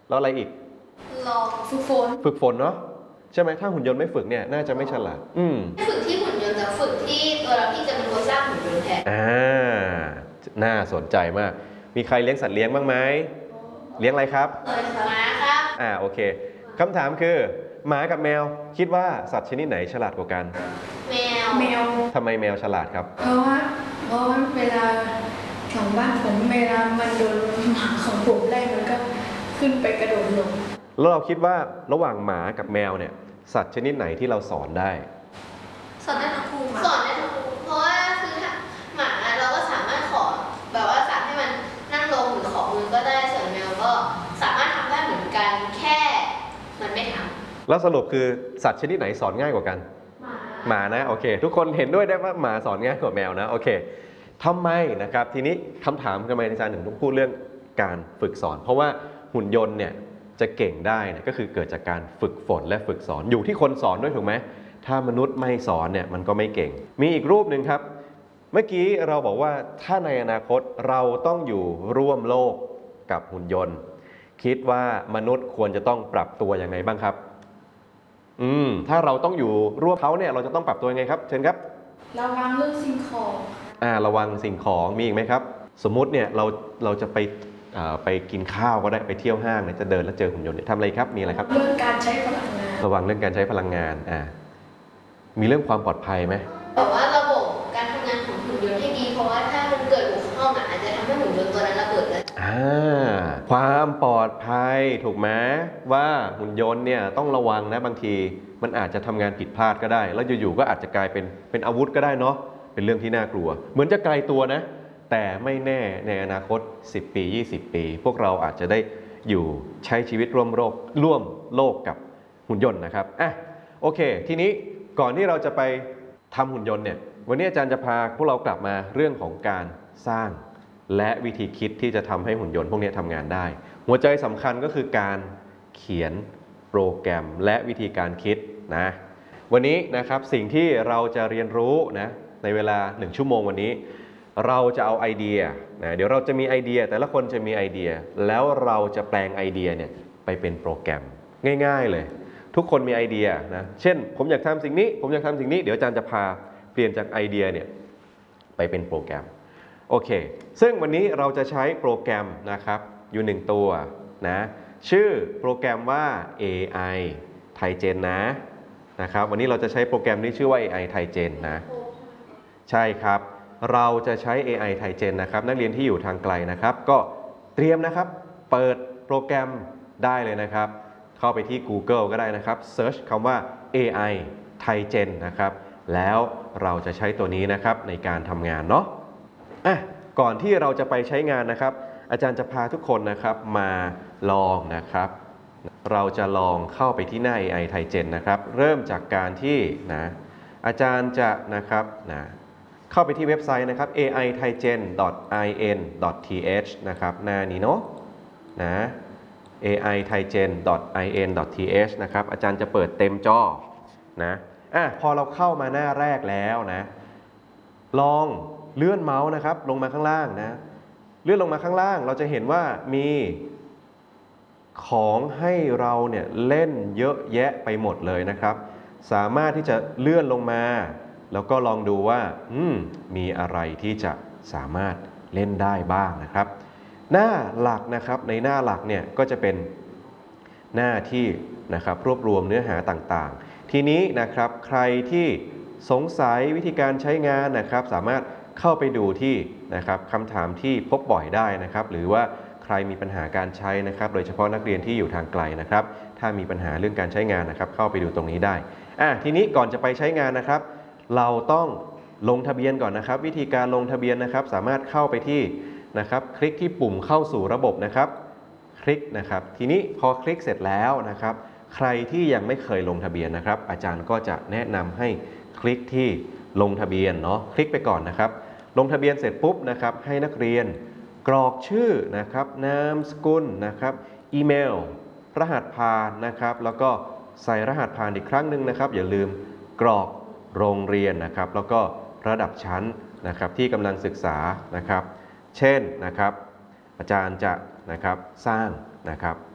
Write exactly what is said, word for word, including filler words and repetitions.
แล้วอะไรอีกลองฝึกฝนฝึกฝนเนาะใช่ไหมถ้าหุ่นยนต์ไม่ฝึกเนี่ยน่าจะไม่ฉลาดอืมไม่ฝึกที่หุ่นยนต์แต่ฝึกที่ตัวเราที่จะเป็นตัวสร้างหุ่นยนต์แทนอ่าน่าสนใจมากมีใครเลี้ยงสัตว์เลี้ยงบ้างไหมเลี้ยงอะไรครับหมาครับอ่าโอเคคำถามคือหมากับแมวคิดว่าสัตว์ชนิดไหนฉลาดกว่ากันแมวแมวทำไมแมวฉลาดครับเพราะว่าเพราะว่าเวลาของบ้านผมเวลามันโดนหมาของผมไล่มันก็ขึ้นไปกระโดดลงแล้วเราคิดว่าระหว่างหมากับแมวเนี่ยสัตว์ชนิดไหนที่เราสอนได้สอนได้ทั้งคู่สอนได้ทั้งคู่เพราะว่าคือถ้าหมาเราก็สามารถขอแบบว่าสั่งให้มันนั่งลงหรือขอมือก็ได้ส่วนแมวก็สามารถทำได้เหมือนกันแค่มันไม่ทำแล้วสรุปคือสัตว์ชนิดไหนสอนง่ายกว่ากันหมาหมานะโอเคทุกคนเห็นด้วยได้ว่าหมาสอนง่ายกว่าแมวนะโอเคทำไมนะครับทีนี้คำถามทำไมอาจารย์ถึงต้องพูดเรื่องการฝึกสอนเพราะว่าหุ่นยนต์เนี่ยจะเก่งได้เนี่ยก็คือเกิดจากการฝึกฝนและฝึกสอนอยู่ที่คนสอนด้วยถูกไหมถ้ามนุษย์ไม่สอนเนี่ยมันก็ไม่เก่งมีอีกรูปหนึ่งครับเมื่อกี้เราบอกว่าถ้าในอนาคตเราต้องอยู่ร่วมโลกกับหุ่นยนต์คิดว่ามนุษย์ควรจะต้องปรับตัวยังไงบ้างครับอืมถ้าเราต้องอยู่ร่วมเขาเนี่ยเราจะต้องปรับตัวยังไงครับเชิญครับระวังเรื่องสิ่งของอ่าระวังสิ่งของมีอีกไหมครับสมมุติเนี่ยเราเราจะไปไปกินข้าวก็ได้ไปเที่ยวห้างเนี่ยจะเดินแล้วเจอหุ่นยนต์เนี่ยทำอะไรครับมีอะไรครับเรื่องการใช้พลังงานระวังเรื่องการใช้พลังงานอ่ามีเรื่องความปลอดภัยไหมแต่ว่าระบบการทำงานของหุ่นยนต์ให้ดีเพราะว่าถ้ามันเกิดบกพร่องอาจจะทำให้หุ่นยนต์ตัวนั้นระเบิดได้อ่าความปลอดภัยถูกไหมว่าหุ่นยนต์เนี่ยต้องระวังนะบางทีมันอาจจะทำงานผิดพลาดก็ได้แล้วอยู่ๆก็อาจจะกลายเป็นเป็นอาวุธก็ได้เนาะเป็นเรื่องที่น่ากลัวเหมือนจะไกลตัวนะแต่ไม่แน่ในอนาคตสิบปียี่สิบปีพวกเราอาจจะได้อยู่ใช้ชีวิตร่วมโลกร่วมโลกกับหุ่นยนต์นะครับอ่ะโอเคทีนี้ก่อนที่เราจะไปทำหุ่นยนต์เนี่ยวันนี้อาจารย์จะพาพวกเรากลับมาเรื่องของการสร้างและวิธีคิดที่จะทำให้หุ่นยนต์พวกนี้ทำงานได้หัวใจสำคัญก็คือการเขียนโปรแกรมและวิธีการคิดนะวันนี้นะครับสิ่งที่เราจะเรียนรู้นะในเวลาหนึ่งชั่วโมงวันนี้เราจะเอาไอเดียนะเดี๋ยวเราจะมีไอเดียแต่ละคนจะมีไอเดียแล้วเราจะแปลงไอเดียเนี่ยไปเป็นโปรแกรมง่ายๆเลยทุกคนมีไอเดียนะเช่นผมอยากทำสิ่งนี้ผมอยากทำสิ่งนี้เดี๋ยวอาจารย์จะพาเปลี่ยนจากไอเดียเนี่ยไปเป็นโปรแกรมโอเคซึ่งวันนี้เราจะใช้โปรแกรมนะครับอยู่หนึ่งตัวนะชื่อโปรแกรมว่า เอ ไอ Tigen นะนะครับวันนี้เราจะใช้โปรแกรมที่ชื่อว่า เอ ไอ Tigen นะใช่ครับเราจะใช้ เอ ไอ Tigen นะครับนักเรียนที่อยู่ทางไกลนะครับก็เตรียมนะครับเปิดโปรแกรมได้เลยนะครับเข้าไปที่ Google ก็ได้นะครับ Search คำว่า เอ ไอ Tigen นะครับแล้วเราจะใช้ตัวนี้นะครับในการทำงานเนาะอ่ะก่อนที่เราจะไปใช้งานนะครับอาจารย์จะพาทุกคนนะครับมาลองนะครับเราจะลองเข้าไปที่หน้า เอ ไอ Tigen นะครับเริ่มจากการที่นะอาจารย์จะนะครับนะเข้าไปที่เว็บไซต์นะครับ เอ ไอ ไทเจน ดอท ไอ เอ็น ดอท ที เอช นะครับหน้านี้เนาะนะ เอ ไอ ไทเจน ดอท ไอ เอ็น ดอท ที เอช นะครับอาจารย์จะเปิดเต็มจอนะอ่ะพอเราเข้ามาหน้าแรกแล้วนะลองเลื่อนเมาส์นะครับลงมาข้างล่างนะเลื่อนลงมาข้างล่างเราจะเห็นว่ามีของให้เราเนี่ยเล่นเยอะแยะไปหมดเลยนะครับสามารถที่จะเลื่อนลงมาแล้วก็ลองดูว่าอืมมีอะไรที่จะสามารถเล่นได้บ้างนะครับหน้าหลักนะครับในหน้าหลักเนี่ยก็จะเป็นหน้าที่นะครับรวบรวมเนื้อหาต่างๆทีนี้นะครับใครที่สงสัยวิธีการใช้งานนะครับสามารถเข้าไปดูที่นะครับคำถามที่พบบ่อยได้นะครับหรือว่าใครมีปัญหาการใช้นะครับโดยเฉพาะนักเรียนที่อยู่ทางไกลนะครับถ้ามีปัญหาเรื่องการใช้งานนะครับเข้าไปดูตรงนี้ได้อ่ะทีนี้ก่อนจะไปใช้งานนะครับเราต้องลงทะเบียนก่อนนะครับวิธีการลงทะเบียนนะครับสามารถเข้าไปที่นะครับคลิกที่ปุ่มเข้าสู่ระบบนะครับคลิกนะครับทีนี้พอคลิกเสร็จแล้วนะครับใครที่ยังไม่เคยลงทะเบียนนะครับอาจารย์ก็จะแนะนำให้คลิกที่ลงทะเบียนเนาะคลิกไปก่อนนะครับลงทะเบียนเสร็จปุ๊บนะครับให้นักเรียนกรอกชื่อนะครับนามสกุลนะครับอีเมลรหัสผ่านนะครับแล้วก็ใส่รหัสผ่านอีกครั้งหนึ่งนะครับอย่าลืมกรอกโรงเรียนนะครับแล้วก็ระดับชั้นนะครับที่กำลังศึกษานะครับเช่นนะครับอาจารย์จะนะครับสร้างนะครับ